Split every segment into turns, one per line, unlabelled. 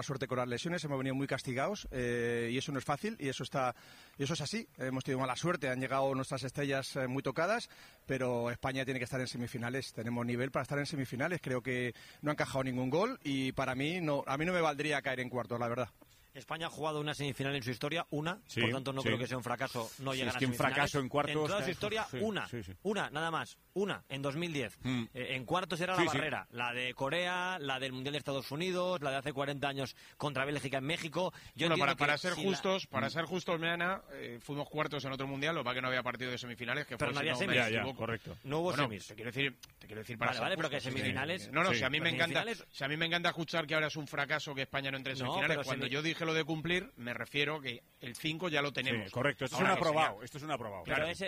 suerte con las lesiones, hemos venido muy castigados y eso no es fácil y eso es así. Hemos tenido mala suerte, han llegado nuestras estrellas muy tocadas, pero España tiene que estar en semifinales. Tenemos nivel para estar en semifinales. Creo que no ha encajado ningún gol y para mí no me valdría caer en cuartos, la verdad.
España ha jugado una semifinal en su historia,
sí,
por tanto no creo que sea un fracaso no llegar a
semifinales. Un fracaso en cuartos.
En toda su historia, una, nada más, una, en 2010. En cuartos era la barrera, la de Corea, la del Mundial de Estados Unidos, la de hace 40 años contra Bélgica en México.
Para ser justos, Meana, fuimos cuartos en otro Mundial, lo que pasa que no había partido de semifinales, que
pero
fue,
no había
semis.
Ya,
correcto.
No hubo semis.
Te quiero decir para
vale, pero que semifinales...
No, si a mí me encanta escuchar que ahora es un fracaso que España no entre en semifinales, cuando yo dije lo de cumplir, me refiero que el 5 ya lo tenemos.
Sí, correcto, esto es un aprobado.
Pero es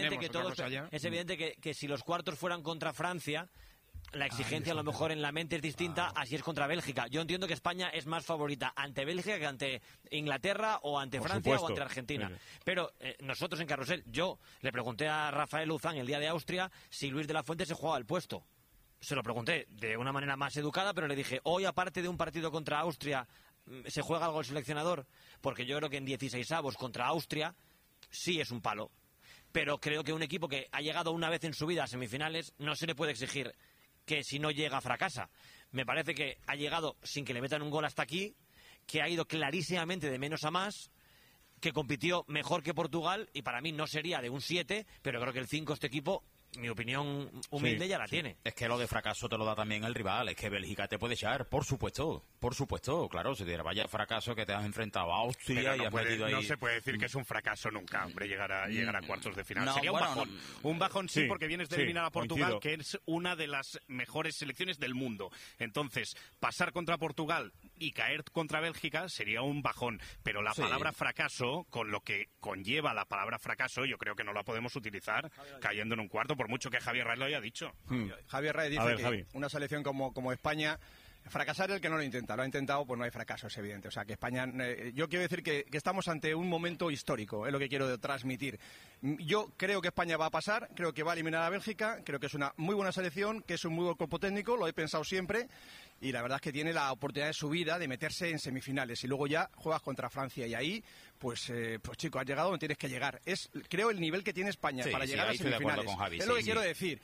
evidente que si los cuartos fueran contra Francia, la exigencia a lo mejor en la mente es distinta, así es contra Bélgica. Yo entiendo que España es más favorita ante Bélgica que ante Inglaterra o ante Francia o ante Argentina. Pero nosotros en Carrusel, yo le pregunté a Rafael Luzán el día de Austria si Luis de la Fuente se jugaba el puesto. Se lo pregunté de una manera más educada, pero le dije, hoy aparte de un partido contra Austria, ¿se juega algo el seleccionador? Porque yo creo que en 16avos contra Austria sí es un palo. Pero creo que un equipo que ha llegado una vez en su vida a semifinales no se le puede exigir que si no llega fracasa. Me parece que ha llegado sin que le metan un gol hasta aquí, que ha ido clarísimamente de menos a más, que compitió mejor que Portugal y para mí no sería de un 7, pero creo que el 5 este equipo... Mi opinión humilde ya la tiene.
Es que lo de fracaso te lo da también el rival. Es que Bélgica te puede echar, por supuesto, claro. Si te vaya fracaso que te has enfrentado a Austria y has metido ahí...
No se puede decir que es un fracaso nunca, hombre, llegar a cuartos de final. Sería un bajón.
No.
Un bajón sí, porque vienes de eliminar a Portugal, que es una de las mejores selecciones del mundo. Entonces, pasar contra Portugal y caer contra Bélgica sería un bajón. Pero la palabra fracaso, con lo que conlleva la palabra fracaso, yo creo que no la podemos utilizar cayendo en un cuarto, por mucho que Javier Rey lo haya dicho.
Javier Rey dice que una selección como España, fracasar el que no lo intenta. Lo ha intentado, pues no hay fracaso, es evidente. O sea, que España... yo quiero decir que estamos ante un momento histórico, es lo que quiero transmitir. Yo creo que España va a pasar, creo que va a eliminar a Bélgica, creo que es una muy buena selección, que es un muy buen cuerpo técnico, lo he pensado siempre, y la verdad es que tiene la oportunidad de su vida de meterse en semifinales, y luego ya juegas contra Francia, y ahí, pues chico, has llegado donde tienes que llegar. Es, creo, el nivel que tiene España para llegar a semifinales.
Javi,
es lo que quiero decir.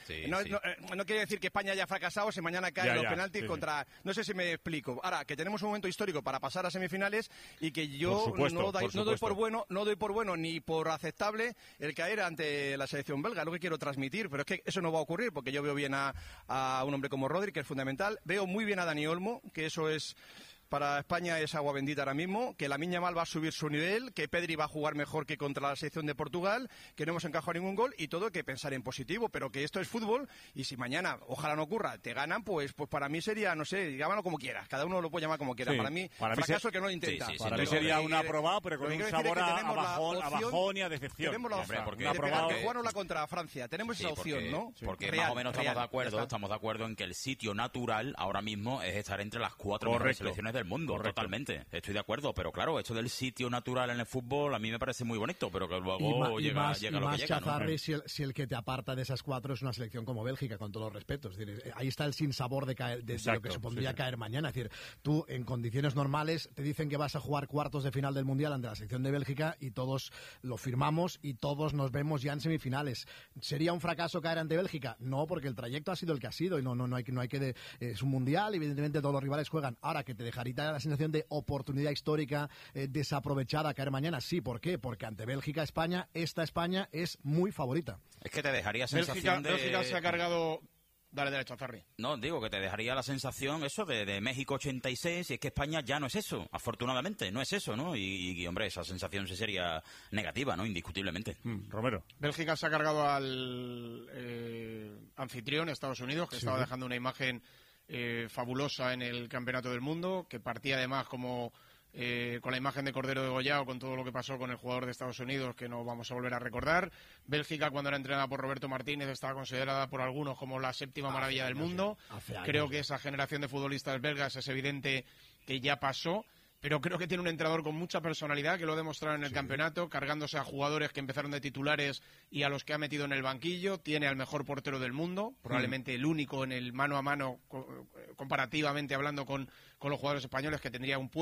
No quiere decir que España haya fracasado si mañana caen los penaltis contra... No sé si me explico. Ahora, que tenemos un momento histórico para pasar a semifinales y que yo no doy por bueno ni por aceptable el caer ante la selección belga. Es lo que quiero transmitir, pero es que eso no va a ocurrir porque yo veo bien a un hombre como Rodri, que es fundamental. Veo muy bien a Dani Olmo, que eso es... Para España es agua bendita ahora mismo, que Lamine Yamal va a subir su nivel, que Pedri va a jugar mejor que contra la selección de Portugal, que no hemos encajado ningún gol y todo hay que pensar en positivo, pero que esto es fútbol y si mañana, ojalá no ocurra, te ganan, pues para mí sería, no sé, llámalo como quieras, cada uno lo puede llamar como quiera. Para mí fracaso que no lo intenta.
Para mí sería un aprobado, pero con un sabor a bajón y a decepción.
Tenemos la opción de jugarnosla contra Francia, tenemos esa opción, ¿no?
Porque más o menos estamos de acuerdo en que el sitio natural ahora mismo es estar entre las 4 mejores selecciones del mundo. Totalmente, estoy de acuerdo, pero claro, esto del sitio natural en el fútbol a mí me parece muy bonito, pero que luego llega lo que llega,
Chazarri, ¿no? si el que te aparta de esas 4 es una selección como Bélgica, con todos los respetos. Es decir, ahí está el sinsabor de lo que supondría caer mañana. Es decir, tú en condiciones normales te dicen que vas a jugar cuartos de final del Mundial ante la selección de Bélgica y todos lo firmamos y todos nos vemos ya en semifinales. ¿Sería un fracaso caer ante Bélgica? No, porque el trayecto ha sido el que ha sido y no hay que es un Mundial, evidentemente todos los rivales juegan. Ahora, que te dejaría la sensación de oportunidad histórica desaprovechada caer mañana, sí, ¿por qué? Porque ante Bélgica, esta España es muy favorita.
Es que te dejaría sensación
Bélgica se ha cargado... Dale derecho a Ferri.
No, digo que te dejaría la sensación eso de México 86 y es que España ya no es eso, afortunadamente, no es eso, ¿no? Y hombre, esa sensación sí sería negativa, ¿no? Indiscutiblemente.
Romero.
Bélgica se ha cargado al anfitrión, Estados Unidos, que estaba dejando una imagen fabulosa en el Campeonato del Mundo, que partía además como... con la imagen de Cordero degollado, con todo lo que pasó con el jugador de Estados Unidos, que no vamos a volver a recordar. Bélgica, cuando era entrenada por Roberto Martínez, estaba considerada por algunos como la 7ª maravilla del mundo. Creo que esa generación de futbolistas belgas es evidente que ya pasó. pero creo que tiene un entrenador con mucha personalidad, que lo ha demostrado en el campeonato, cargándose a jugadores que empezaron de titulares y a los que ha metido en el banquillo. Tiene al mejor portero del mundo, probablemente el único en el mano a mano, comparativamente hablando con los jugadores españoles, que tendría un